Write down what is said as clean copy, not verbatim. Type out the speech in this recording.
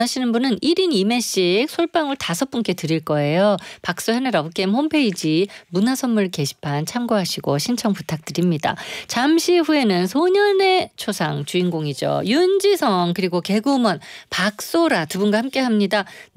하시는 분은 1인 2매씩 솔방울 5분께 드릴 거예요. 박소현의 러브게임 홈페이지 문화선물 게시판 참고하시고 신청 부탁드립니다. 잠시 후에는 소년의 초상 주인공이죠. 윤지성 그리고 개그우먼 박소라 두 분과 함께합니다.